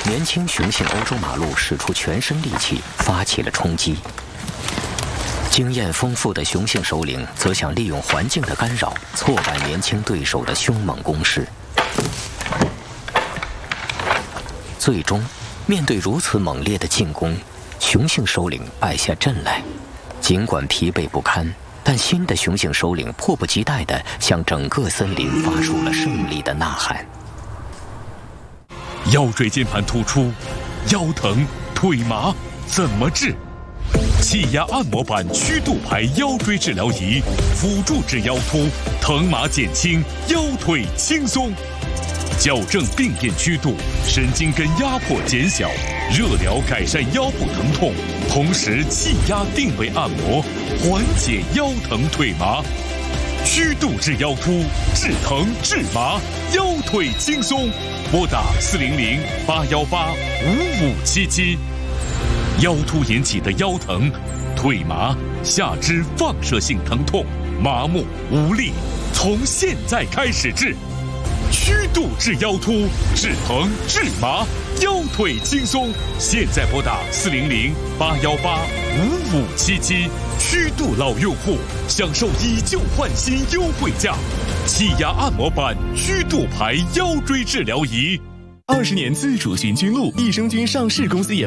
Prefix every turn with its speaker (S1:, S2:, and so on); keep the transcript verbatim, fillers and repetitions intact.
S1: 年轻雄性欧洲马鹿使出全身力气发起了冲击。经验丰富的雄性首领则想利用环境的干扰，挫败年轻对手的凶猛攻势。最终，面对如此猛烈的进攻，雄性首领败下阵来。尽管疲惫不堪，但新的雄性首领迫不及待地向整个森林发出了胜利的呐喊。
S2: 腰椎间盘突出、腰疼、腿麻怎么治？气压按摩板曲度牌腰椎治疗仪，辅助治腰突，疼麻减轻，腰腿轻松。矫正病变曲度，神经根压迫减小，热疗改善腰部疼痛，同时气压定位按摩，缓解腰疼腿麻。曲度治腰突，治疼治麻，腰腿轻松。拨打四零零八幺八五五七七。腰突引起的腰疼、腿麻、下肢放射性疼痛、麻木无力，从现在开始治。曲度治腰突，治疼治麻，腰腿轻松。现在拨打四零零八幺八五五七七。曲度老用户享受以旧换新优惠价，气压按摩板曲度牌腰椎治疗仪。
S3: 二十年自主寻菌路，益生菌上市公司研